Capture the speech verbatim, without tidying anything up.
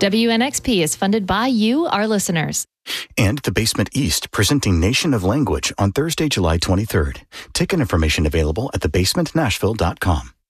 W N X P is funded by you, our listeners. And The Basement East, presenting Nation of Language on Thursday, July twenty-third. Ticket information available at the basement nashville dot com.